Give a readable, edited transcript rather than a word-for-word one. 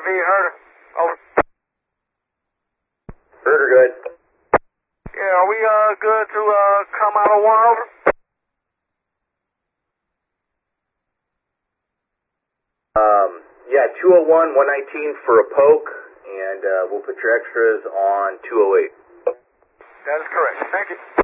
RV, Herder. Over. Herder, good. Yeah, are we good to come out of one, over? Yeah, 201, 119 for a poke, and we'll put your extras on 208. That is correct. Thank you.